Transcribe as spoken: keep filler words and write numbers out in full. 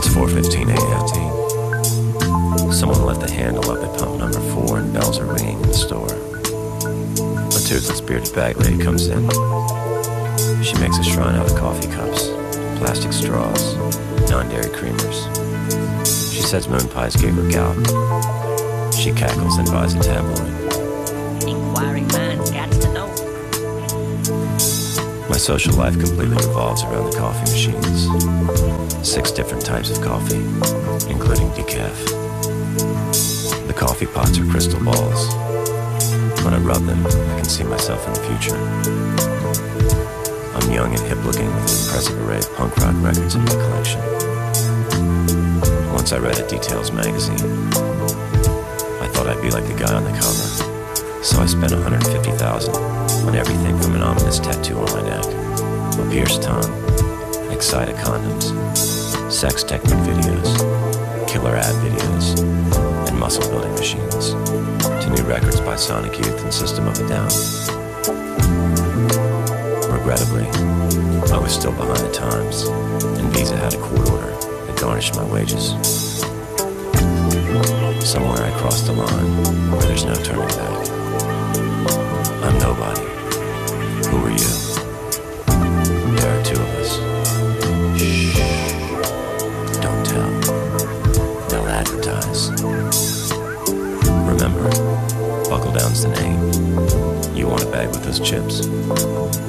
It's four fifteen a m Someone left the handle up at pump number four and bells are ringing in the store. A toothless bearded bag lady comes in. She makes a shrine out of coffee cups, plastic straws, non-dairy creamers. She says moon pies gave her gout. She cackles and buys a tabloid. Inquiring minds got to know. My social life completely revolves around the coffee machines. Six different types of coffee, including decaf. The coffee pots are crystal balls. When I rub them, I can see myself in the future. I'm young and hip-looking with an impressive array of punk rock records in my collection. Once I read a Details magazine. I thought I'd be like the guy on the cover. So I spent one hundred fifty thousand dollars on everything from an ominous tattoo on my neck, a pierced tongue, Excita condoms, sex technique videos, killer ab videos, and muscle building machines, to new records by Sonic Youth and System of a Down. Regrettably, I was still behind the times, and Visa had a court order that garnished my wages. Somewhere I crossed the line where there's no turning back. I'm nobody. Who are you? There are two of us. Shh. Don't tell. They'll advertise. Remember, Buckle Down's the name. You want a bag with those chips?